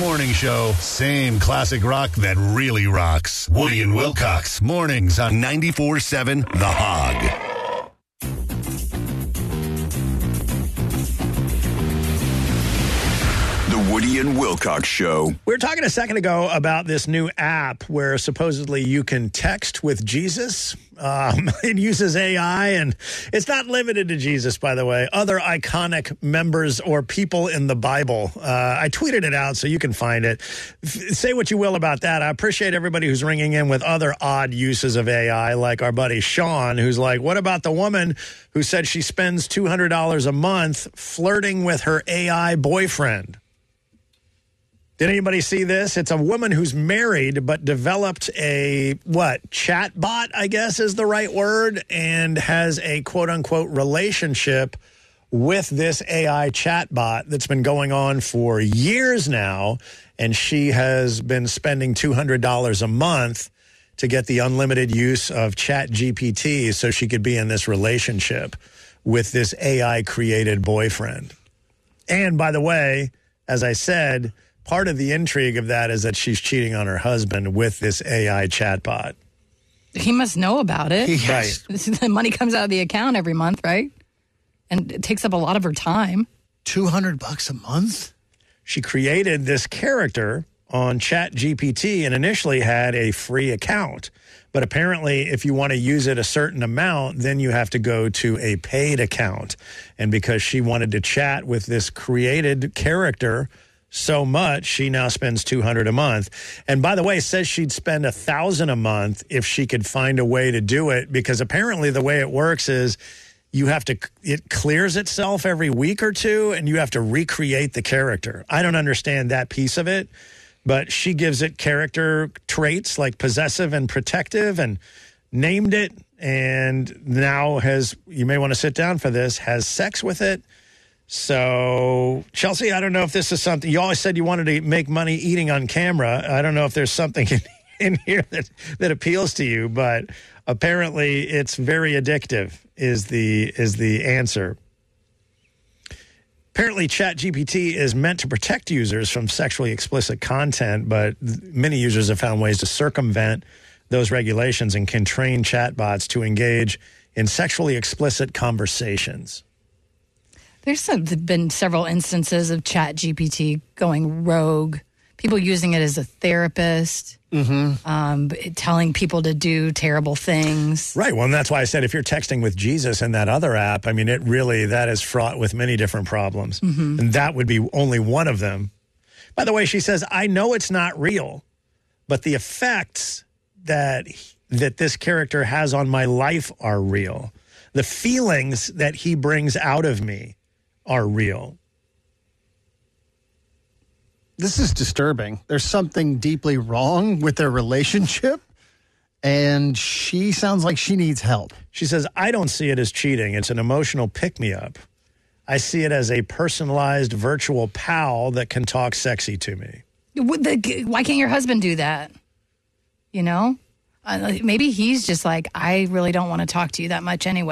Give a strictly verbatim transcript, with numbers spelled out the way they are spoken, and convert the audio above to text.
morning show. Same classic rock that really rocks. Woody and Wilcox. Mornings on ninety-four seven The Hog. The Woody and Wilcox Show. We were talking a second ago about this new app where supposedly you can text with Jesus. Um, it uses A I, and it's not limited to Jesus, by the way. Other iconic members or people in the Bible. Uh, I tweeted it out so you can find it. F- say what you will about that. I appreciate everybody who's ringing in with other odd uses of A I, like our buddy Sean, who's like, what about the woman who said she spends two hundred dollars a month flirting with her A I boyfriend? Did anybody see this? It's a woman who's married but developed a, what, chat bot, I guess is the right word, and has a quote-unquote relationship with this A I chat bot that's been going on for years now, and she has been spending two hundred dollars a month to get the unlimited use of Chat G P T so she could be in this relationship with this A I-created boyfriend. And, by the way, as I said, part of the intrigue of that is that she's cheating on her husband with this A I chatbot. He must know about it. Yes. Right. The money comes out of the account every month, right? And it takes up a lot of her time. two hundred bucks a month? She created this character on Chat G P T and initially had a free account. But apparently, if you want to use it a certain amount, then you have to go to a paid account. And because she wanted to chat with this created character so much, she now spends two hundred dollars a month. And by the way, says she'd spend one thousand dollars a month if she could find a way to do it, because apparently the way it works is you have to, it clears itself every week or two, and you have to recreate the character. I don't understand that piece of it, but she gives it character traits like possessive and protective and named it, and now has, you may want to sit down for this, has sex with it. So, Chelsea, I don't know if this is something, you always said you wanted to make money eating on camera. I don't know if there's something in, in here that, that appeals to you, but apparently it's very addictive is the is the answer. Apparently, Chat G P T is meant to protect users from sexually explicit content, but many users have found ways to circumvent those regulations and can train chatbots to engage in sexually explicit conversations. There's some, been several instances of Chat G P T going rogue, people using it as a therapist, mm-hmm. um, telling people to do terrible things. Right. Well, and that's why I said if you're texting with Jesus in that other app, I mean, it really, that is fraught with many different problems. Mm-hmm. And that would be only one of them. By the way, she says, I know it's not real, but the effects that that this character has on my life are real. The feelings that he brings out of me are real. This is disturbing. There's something deeply wrong with their relationship, and she sounds like she needs help. She says, I don't see it as cheating. It's an emotional pick-me-up. I see it as a personalized virtual pal that can talk sexy to me. Why can't your husband do that? You know? Uh, maybe he's just like, I really don't want to talk to you that much anyway.